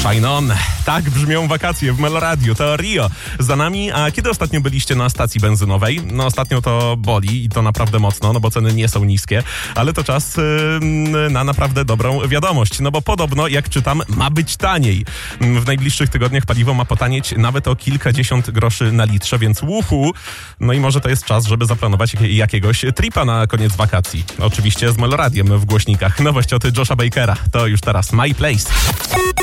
Shine On. Tak brzmią wakacje w Meloradiu. To Rio za nami. A kiedy ostatnio byliście na stacji benzynowej? No ostatnio to boli i to naprawdę mocno, no bo ceny nie są niskie, ale to czas na naprawdę dobrą wiadomość. No bo podobno, jak czytam, ma być taniej. W najbliższych tygodniach paliwo ma potanieć nawet o kilkadziesiąt groszy na litrze, więc uhu. No i może to jest czas, żeby zaplanować jakiegoś tripa na koniec wakacji. Oczywiście z Meloradiem w głośnikach. Nowość od Josha Bakera. To już teraz My Place.